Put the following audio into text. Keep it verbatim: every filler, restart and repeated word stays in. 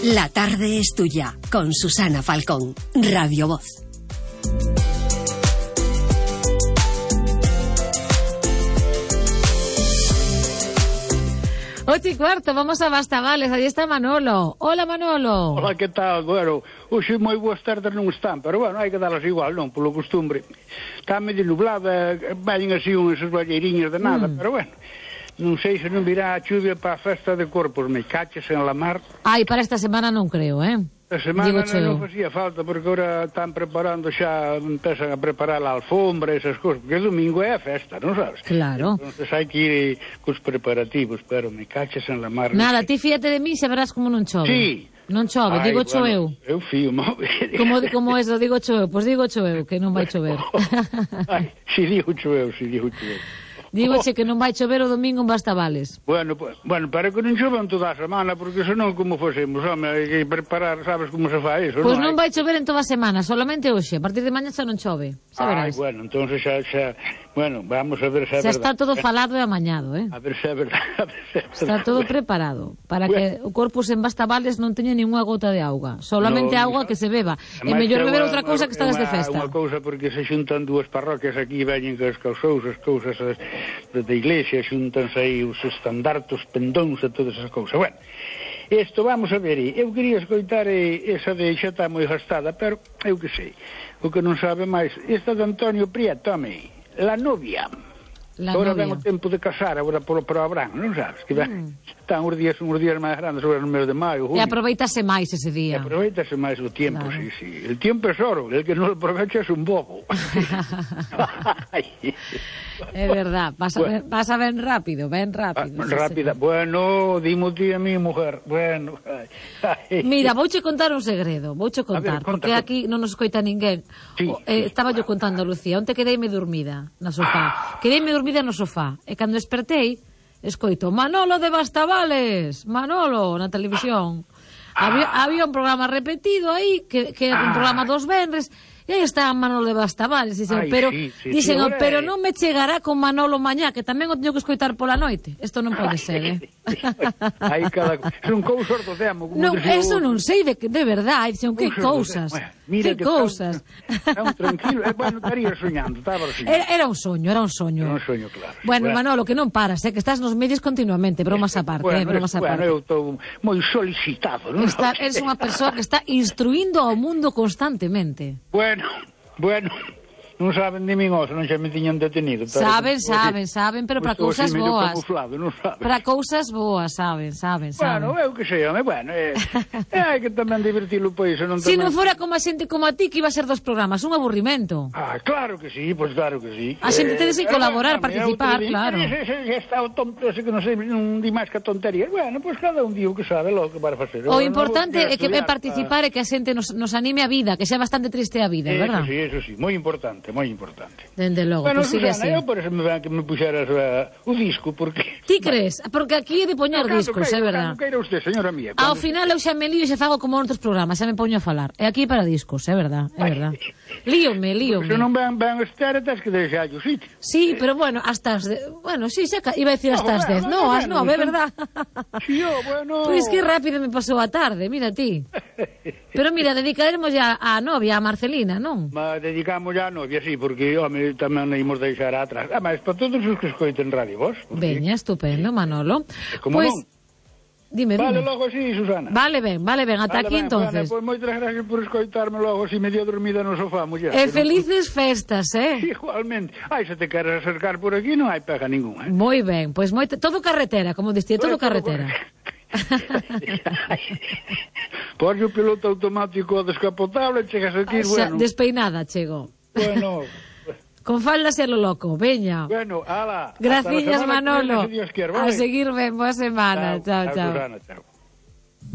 La tarde es tuya, con Susana Falcón, Radio Voz. Ocho y cuarto, vamos a Bastavales, aí está Manolo. Hola, Manolo. Hola, que tal? Bueno, hoxe moi boas tardes non están, pero bueno, hai que dalas igual, non, polo costumbre. Está medio nublada, veñen así unhas balleiriñas de nada, mm. pero bueno, non sei se non virá a chuvia para a festa de Corpus, me caches en la mar. Ai, para esta semana non creo, eh? Esta semana non, non facía falta, porque ahora están preparando xa, empezan a preparar a alfombra, esas cosas, porque o domingo é a festa, non sabes? Claro. Entonces hai que ir cos preparativos, pero me caches en la mar. Nada, ti fíate de mí, xa verás como non chove. Sí. Non chove, Ay, digo cho bueno, eu. Eu fío, móvil. Como, como eso, digo cho eu, pois digo cho eu, que non vai chover. Ai, si digo cho eu, si digo cho eu. Dígoche que non vai chover o domingo en Bastavales. Bueno, pues, bueno, para que non chovan toda a semana, porque senón como fosemos, home, hai que preparar, sabes como se fai eso, Pois non? non vai chover en toda a semana, solamente hoxe, a partir de mañá xa non chove, xa verás. Ai, bueno, entonces xa, xa, bueno, vamos a ver se é xa verdade. está todo falado e amañado, eh? A ver se é verdade, a ver se é verdade. Está todo preparado, para bueno, que o Corpus en Bastavales non teña ninguna gota de auga, solamente no, auga que se beba. É mellor beber outra cousa que estás de festa. É unha cousa porque se xuntan dúas parroquias aquí, veñen que as cousas, cousas de iglesia, xuntanse aí os estandartos, pendóns e todas esas cousas. Bueno, isto vamos a ver, eu quería escoitar esa de xa está moi gastada, pero eu que sei, o que non sabe máis, esta de Antonio Prieto, home, La Novia. La agora novia. ven o tempo de casar, agora polo pro Abraham, non sabes? Que ven, mm. están os días, uns días máis grandes, agora no mes de maio, junio. E aproveitase máis ese día. E aproveitase máis o tiempo, claro. sí, sí. El tiempo es oro, el que non lo aprovecha es un bobo. É verdad, pasa, bueno. ben, pasa ben rápido, ben rápido. Ah, rápida, bueno, dimo ti a mi mujer, bueno. Mira, vouche contar un segredo, vouche contar, ver, conta, porque conta. aquí non nos coita ninguén. Sí, o, eh, sí. Estaba yo contando a Lucía, onte quedeime dormida na sofá. Quedeime dormida no sofá, e cando despertei, escoito, Manolo de Bastavales, Manolo, na televisión. Había, había un programa repetido aí, que, que era un programa dos venres, e aí está Manolo de Bastavales, dixen, Ay, pero, sí, sí, dixen, sí, pero non me chegará con Manolo mañá, que tamén o teño que escoitar pola noite. Isto non pode ser, eh? Aí cada son cousas do demo, como non, dicía eso o... non sei de, de verdade, dixen, que cousas, mira que que cousas. Está un tranquilo, eh, bueno, estaría soñando, estaba soñando. Era, era un soño, era un soño. Era un soño, claro. Bueno, bueno. Manolo, que non paras, eh, que estás nos medios continuamente, bromas aparte, bueno, eh, bromas aparte. Bueno, eu estou moi solicitado, non? Está, eres unha persoa que está instruindo ao mundo constantemente. Bueno, bueno, non saben de min oso, non xa me tiñan detenido. Saben, saben, saben, pero para cousas boas. Para Para cousas boas, saben, saben, saben. Bueno, eu que sei, home, bueno, eh, eh, hai que tamén divertilo pois, non Si tamén... non fora como a xente como a ti, que iba a ser dos programas, un aburrimento. Ah, claro que sí, pois pues claro que sí. A xente tedes que colaborar, eh, participar, claro. Xa está o tonto, ese que non sei, non di máis que tontería. Bueno, pois pues cada un diu que sabe lo que para facer. O importante é que é participar e que a xente nos, nos anime a vida, que xa é bastante triste a vida, eh, verdad? Eso sí, eso sí, moi importante, moi importante. Dende logo, bueno, pues sigue Susana, así. eu por eso me van que me puxeras uh, o disco, porque... Ti crees? Porque aquí é de poñer no, discos, é verdad. Cando queira usted, señora mía. Ao final eu xa me lío e xa fago como noutros programas, xa me poño a falar. E aquí para discos, é verdad, é verdad. Líome, líome. Se non van, van estar, tens que deixar o sitio. Sí, pero bueno, hasta as... De... Bueno, sí, xa... iba a decir hasta as dez. No, as nove, é verdad. Sí, oh, bueno... Pois que rápido me pasou a tarde, mira ti. Pero mira, dedicaremos ya a novia, a Marcelina, non? Ma dedicamos ya a novia, sí, porque, home, tamén imos deixar atrás. Ah, mas para todos os que escoiten Radio Voz. Veña, estupendo, Manolo. Como Pois, non? Dime, Vale, dime. logo sí, Susana. Vale ben, vale ben, ata vale, aquí ben, entonces. Bueno, pois moitas gracias por escoitarme logo, si me dio dormida no sofá, muller. E felices festas, eh? Sí, igualmente. Ai, se te queres acercar por aquí, non hai pega ninguna, eh? Moi ben, pois moi todo carretera, como distía, todo Pues, carretera. Pois o piloto automático descapotable, chegas aquí, Xa, bueno. despeinada chego. Bueno... Con faldas e lo loco, veña. Bueno, ala. Graciñas, Manolo. Que viene, si Dios quiere, vale. A seguir ben, boa semana. Chao, chao. Susana, chao.